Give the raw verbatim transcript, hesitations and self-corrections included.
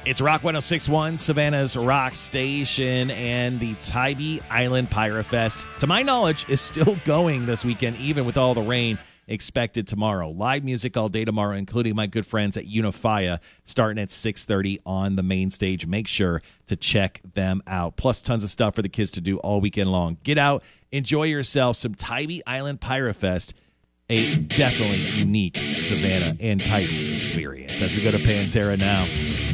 It's Rock one oh six point one, Savannah's rock station, and the Tybee Island Pyro Fest, to my knowledge, is still going this weekend, even with all the rain expected tomorrow. Live music all day tomorrow, including my good friends at Unifia, starting at six thirty on the main stage. Make sure to check them out. Plus, tons of stuff for the kids to do all weekend long. Get out, enjoy yourself, some Tybee Island Pyro Fest, a definitely unique Savannah and Tybee experience. As we go to Pantera now.